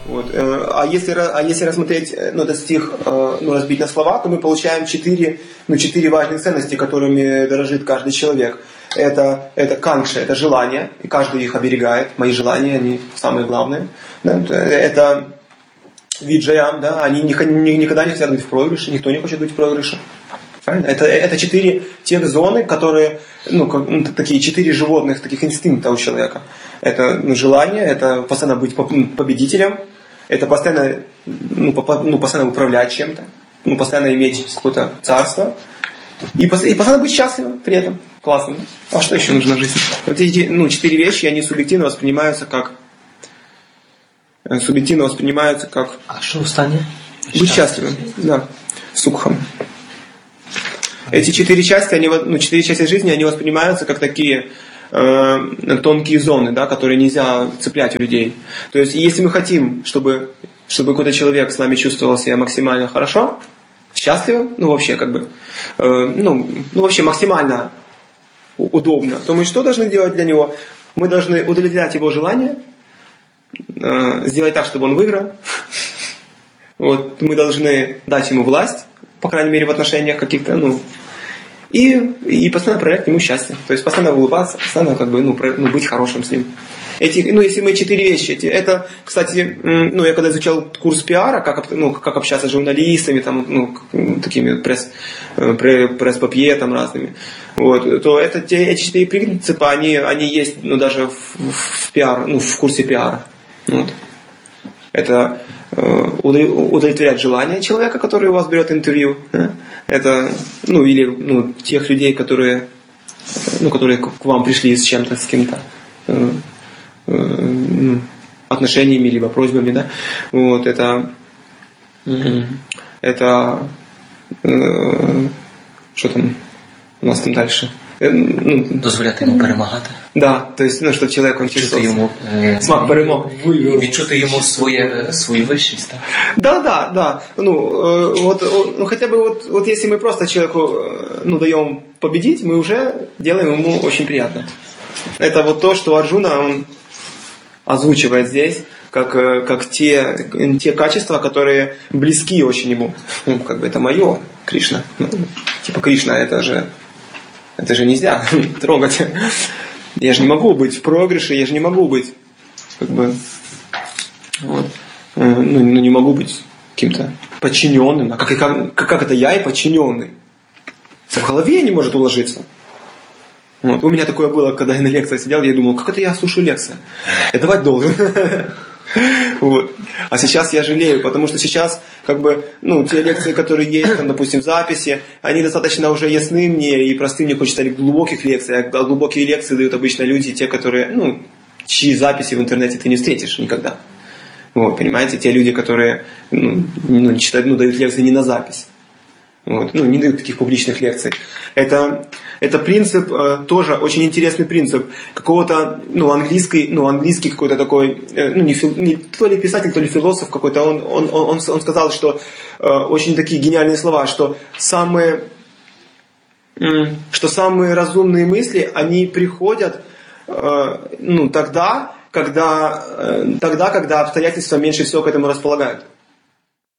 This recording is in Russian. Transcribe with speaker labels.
Speaker 1: Вот. А если рассмотреть, этот стих, разбить на слова, то мы получаем четыре важных ценности, которыми дорожит каждый человек. Это канкша, это желания, и каждый их оберегает. Мои желания, они самые главные. Да? Это виджая, да? Они никогда не хотят быть в проигрыше, никто не хочет быть в проигрыше. Правильно? Это 4 тех зоны, которые, такие 4 животных, таких инстинкта у человека. Это желание, это постоянно быть победителем, это постоянно, постоянно управлять чем-то, постоянно иметь какое-то царство, и постоянно быть счастливым при этом. Классно. А что еще нужно в жизни? Вот эти 4 вещи, они субъективно воспринимаются как... А что в стане? Быть счастливым, да, сукхом. Эти 4 части, 4 части жизни, они воспринимаются как такие тонкие зоны, да, которые нельзя цеплять у людей. То есть, если мы хотим, чтобы какой-то человек с нами чувствовал себя максимально хорошо, счастливо, вообще вообще максимально удобно, то мы что должны делать для него? Мы должны удовлетворять его желания, сделать так, чтобы он выиграл. Вот, мы должны дать ему власть, по крайней мере, в отношениях каких-то, и постоянно проявлять ему счастье. То есть постоянно улыбаться, постоянно быть хорошим с ним. Если мы 4 вещи, это, кстати, я когда изучал курс пиара, как общаться с журналистами, такими пресс-папье разными, вот, то эти 4 принципа, они есть, даже в пиар, в курсе пиара. Вот. Это удовлетворять желания человека, который у вас берет интервью. Да? Это, или тех людей, которые к вам пришли с чем-то, с кем-то отношениями либо просьбами, да. Вот, это что там у нас там дальше?
Speaker 2: Дозволяти йому перемагати.
Speaker 1: Да, то есть, щоб чоловік
Speaker 2: відчути йому
Speaker 1: смак перемог.
Speaker 2: Відчути йому свою вищість, так?
Speaker 1: Да. Хотя бы если мы просто человеку даем победить, мы уже делаем ему очень приятно. Это вот то, что Арджуна, он озвучивает здесь, как те качества, которые близки очень ему. Это мое, Кришна. Кришна, это же нельзя трогать. Я же не могу быть в проигрыше, я же не могу быть не могу быть каким-то подчиненным. А как это я и подчиненный? В голове не может уложиться. Вот. У меня такое было, когда я на лекции сидел, я думал, как это я слушаю лекции? Я давать должен. Вот. А сейчас я жалею, потому что сейчас те лекции, которые есть, допустим, в записи, они достаточно уже ясны мне и просты, мне хочется глубоких лекций. А глубокие лекции дают обычно люди, те, которые, чьи записи в интернете ты не встретишь никогда. Вот, понимаете, те люди, которые читают, дают лекции не на запись. Вот, не дают таких публичных лекций. Это принцип, тоже очень интересный принцип какого-то, английский какой-то такой, не то ли писатель, то ли философ какой-то, он сказал, что очень такие гениальные слова, что самые разумные мысли, они приходят тогда, когда обстоятельства меньше всего к этому располагают.